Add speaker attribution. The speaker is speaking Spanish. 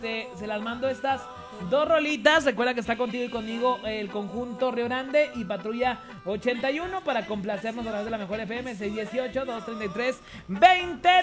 Speaker 1: Se las mando estas dos rolitas. Recuerda que está contigo y conmigo el conjunto Río Grande y Patrulla 81 para complacernos a través de la mejor FM 618-233-20.